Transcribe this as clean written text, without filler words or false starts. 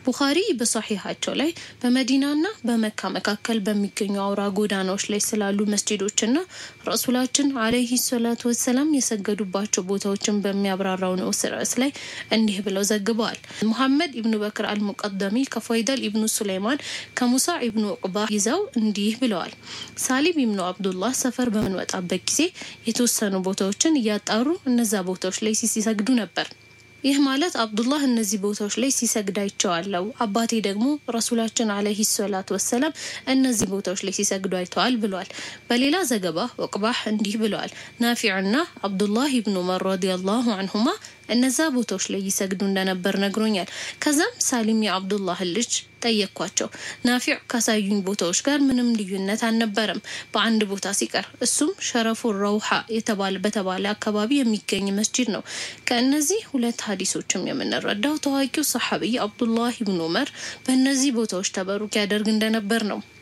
ቡኻሪ በሷሂሃቸው ላይ በመዲናና በመካ መካከል በሚገኙ አውራ ጎዳናዎች ላይ ስላሉ መስጂዶችና ረሱላችን አለይሂ ሰላቱ ወሰለም የሰገዱባቸው ቦታዎችን በሚያብራራው ነው ርዕስ ላይ እንዲህ ብለው ዘግበዋል። ሙሐመድ ኢብኑ በክር አልሙቀደሚ ከፈይደል ኢብኑ ሱለይማን ከሙሳ ኢብኑ ዑቅባ ይዘው እንዲህ ብለዋል። ሳሊም ኢብኑ አብዱላህ ሰፈር በመንወጣበት ጊዜ የተወሰኑ ቦታዎችን እያጣሩ እነዛ ቦታዎች ላይ ሲሰግዱ ነበር። ይህ ማለት አብዱላህ እነዚህ ቦታዎች ላይ ሲሰግድ አይተዋለው፣ አባቴ ደግሞ ረሱላችን አለይሂ ሰላቱ ወሰለም እነዚህ ቦታዎች ላይ ሲሰግዱ አይተዋል ብሏል። በሌላ ዘገባ ወቅባህ እንዲህ ብለዋል። ናፊዕና አብዱላህ ኢብኑ ዑመር ረዲየላሁ ዐንሁማ እነዛ ቦታዎች ላይ ይሰግዱ እንደነበር ነግሮኛል። ከዛም ሳሊም የአብዱላህ ልጅ ጠየቅኳቸው። ናፊዕ ካሳዩኝ ቦታዎች ጋር ምንም ልዩነት አልነበረም በአንድ ቦታ ሲቀር፣ እሱም ሸረፉ ረውሃ በተባለ አካባቢ የሚገኝ መስጂድ ነው። ከእነዚህ ሁለት ሐዲሶችም የምንረዳው ታዋቂው ሰሐቢ አብዱላህ ኢብኑ ዑመር በእነዚህ ቦታዎች ተበሩክ ያደርግ እንደነበር ነው።